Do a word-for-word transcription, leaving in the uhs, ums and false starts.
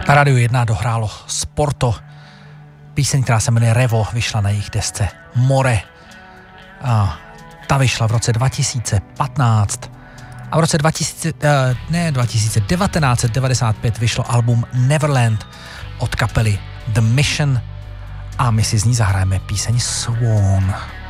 Na Rádiu jedna dohrálo Sporto. Píseň, která se jmenuje Revo, vyšla na jejich desce More. A ta vyšla v roce dva tisíce patnáct. A v roce dva tisíce, ne, devatenáct set devadesát pět vyšlo album Neverland od kapely The Mission. A my si z ní zahrajeme píseň Swan.